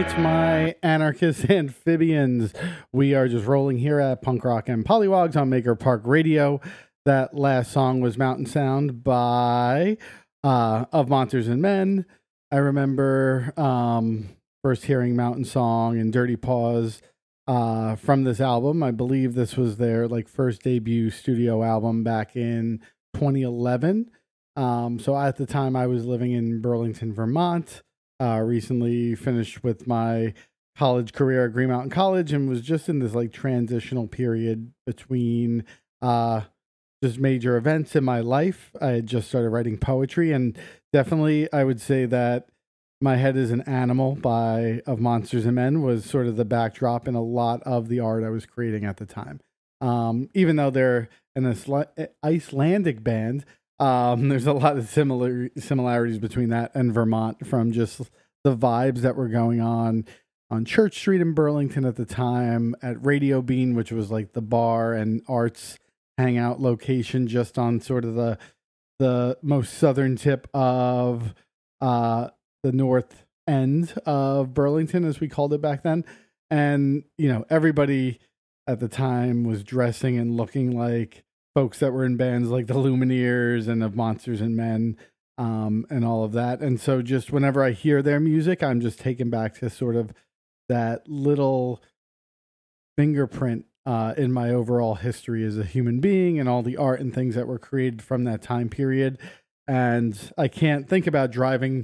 It's my anarchist amphibians. We are just rolling here at Punk Rock and Polywogs on Maker Park Radio. That last song was Mountain Sound by Of Monsters and Men. I remember first hearing Mountain Song and Dirty Paws from this album. I believe this was their first debut studio album back in 2011. So at the time I was living in Burlington, Vermont. Recently finished with my college career at Green Mountain College and was just in this transitional period between just major events in my life. I had just started writing poetry, and definitely I would say that My Head is an Animal by Of Monsters and Men was sort of the backdrop in a lot of the art I was creating at the time. Even though they're an Icelandic band, there's a lot of similarities between that and Vermont from just the vibes that were going on Church Street in Burlington at the time, at Radio Bean, which was the bar and arts hangout location just on sort of the most southern tip of the north end of Burlington, as we called it back then. And, everybody at the time was dressing and looking like folks that were in bands like the Lumineers and Of Monsters and Men, and all of that. And so just whenever I hear their music, I'm just taken back to sort of that little fingerprint in my overall history as a human being and all the art and things that were created from that time period. And I can't think about driving,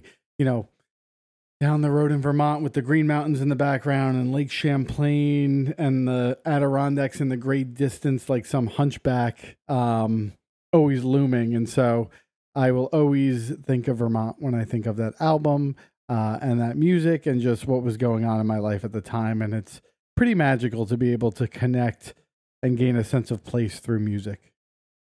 down the road in Vermont with the Green Mountains in the background and Lake Champlain and the Adirondacks in the great distance, like some hunchback, always looming. And so I will always think of Vermont when I think of that album and that music and just what was going on in my life at the time. And it's pretty magical to be able to connect and gain a sense of place through music.